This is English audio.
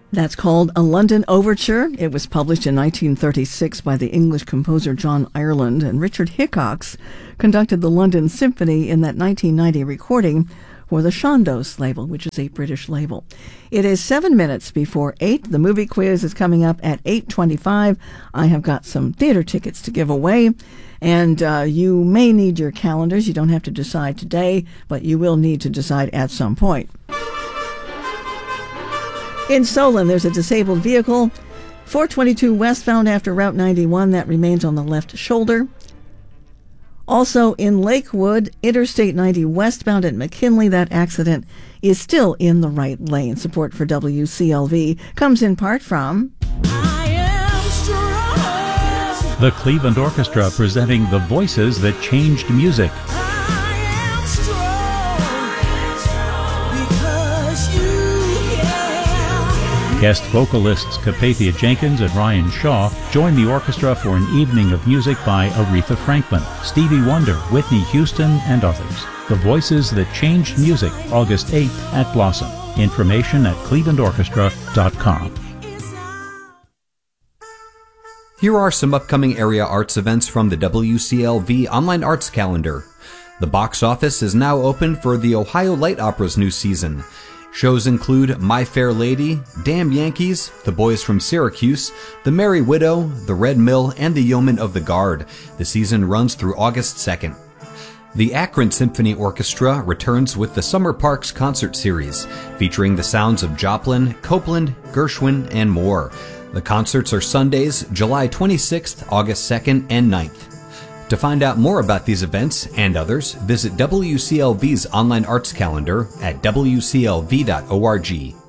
That's called A London Overture. It was published in 1936 by the English composer John Ireland, and Richard Hickox conducted the London Symphony in that 1990 recording for the Chandos label, which is a British label. It is 7 minutes before 8. The movie quiz is coming up at 8:25. I have got some theater tickets to give away, and you may need your calendars. You don't have to decide today, but you will need to decide at some point. In Solon, there's a disabled vehicle, 422 westbound after Route 91, that remains on the left shoulder. Also in Lakewood, Interstate 90 westbound at McKinley, that accident is still in the right lane. Support for WCLV comes in part from the Cleveland Orchestra, presenting The Voices That Changed Music. Guest vocalists Capathia Jenkins and Ryan Shaw join the orchestra for an evening of music by Aretha Franklin, Stevie Wonder, Whitney Houston, and others. The Voices That Changed Music, August 8th at Blossom. Information at clevelandorchestra.com. Here are some upcoming area arts events from the WCLV Online Arts Calendar. The box office is now open for the Ohio Light Opera's new season. Shows include My Fair Lady, Damn Yankees, The Boys from Syracuse, The Merry Widow, The Red Mill, and The Yeomen of the Guard. The season runs through August 2nd. The Akron Symphony Orchestra returns with the Summer Parks Concert Series, featuring the sounds of Joplin, Copeland, Gershwin, and more. The concerts are Sundays, July 26th, August 2nd, and 9th. To find out more about these events and others, visit WCLV's online arts calendar at wclv.org.